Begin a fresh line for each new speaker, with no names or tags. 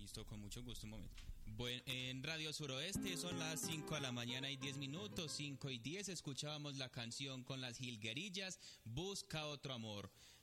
Listo, con mucho gusto, un momento. Bueno, en Radio Suroeste son las 5 de la mañana y 10 minutos, 5:10, escuchábamos la canción con las Jilguerillas, Busca Otro Amor.